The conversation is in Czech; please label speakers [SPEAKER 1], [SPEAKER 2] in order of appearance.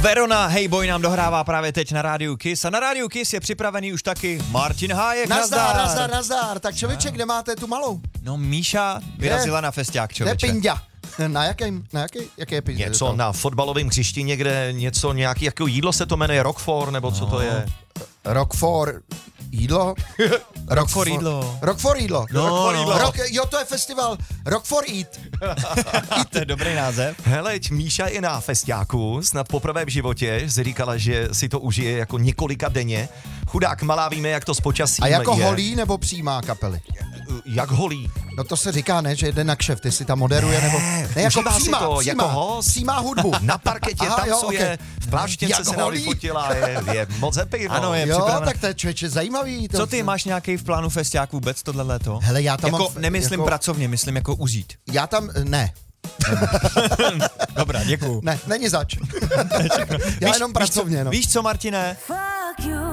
[SPEAKER 1] Verona Hey Boy nám dohrává právě teď na Rádiu Kiss a na Rádiu Kiss je připravený už taky Martin Hájek.
[SPEAKER 2] Nazdar. Tak člověče, kde máte tu malou?
[SPEAKER 1] No Míša vyrazila na festiák, člověče.
[SPEAKER 2] Kde Pinďa? Jaké je Pinďa?
[SPEAKER 3] Něco na fotbalovém hřišti někde, nějaký jako jídlo se to jmenuje, Roquefort, nebo co to je?
[SPEAKER 2] Roquefort jídlo?
[SPEAKER 1] Roquefort jídlo.
[SPEAKER 2] Roquefort jídlo. Jo, to je festival Roquefort Eat.
[SPEAKER 1] To je dobrý název.
[SPEAKER 3] Hele, Míša je na festiáku, snad poprvé v životě, si říkala, že si to užije jako několika denně. Chudák malá, víme, jak to s počasím
[SPEAKER 2] A jako
[SPEAKER 3] je.
[SPEAKER 2] holí nebo přijímá kapely?
[SPEAKER 3] Jak holí?
[SPEAKER 2] No to se říká, ne, že jde na kšeft, jestli tam moderuje, nebo... Ne, jako
[SPEAKER 3] užívá si to, jako host.
[SPEAKER 2] Přijímá hudbu.
[SPEAKER 3] Na parketě tancuje,
[SPEAKER 2] okay.
[SPEAKER 3] v pláštěnce se nám vyfotila, je moc happy.
[SPEAKER 1] Ano, je
[SPEAKER 2] Jo,
[SPEAKER 1] připravená.
[SPEAKER 2] tak to je člověče zajímavý.
[SPEAKER 1] Co ty máš nějaký v plánu festiák vůbec tohle léto?
[SPEAKER 2] Hele, já tam
[SPEAKER 1] jako,
[SPEAKER 2] mám...
[SPEAKER 1] nemyslím pracovně, myslím jako užít.
[SPEAKER 2] Já tam... Ne.
[SPEAKER 1] Dobrá, děkuju.
[SPEAKER 2] Ne, není zač. Já jenom pracovně, no.
[SPEAKER 1] Víš co, Martine?
[SPEAKER 4] Fuck you.